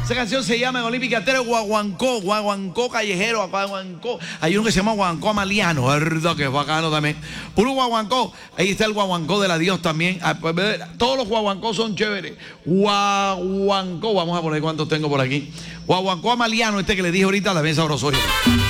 Esa canción se llama en Olímpica Estéreo Guaguancó, Guaguancó callejero, Guaguancó. Hay uno que se llama Guaguancó Amaliano, ¿verdad? Que es bacano también. Puro Guaguancó. Ahí está el Guaguancó de la Dios también. Todos los Guaguancó son chéveres. Guaguancó, vamos a poner cuántos tengo por aquí. Guaguancó Amaliano, este que le dije ahorita, la mesa sabroso.